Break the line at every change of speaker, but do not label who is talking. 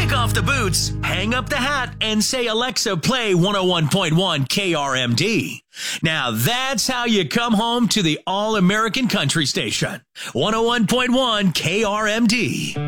Kick off the boots, hang up the hat, and say, Alexa, play 101.1 KRMD. Now that's how you come home to the all-American country station. 101.1 KRMD.